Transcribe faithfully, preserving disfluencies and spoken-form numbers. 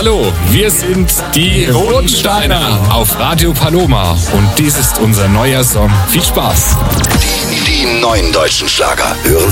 Hallo, wir sind die Rotensteiner auf Radio Paloma und dies ist unser neuer Song. Viel Spaß! Die, die neuen deutschen Schlager hören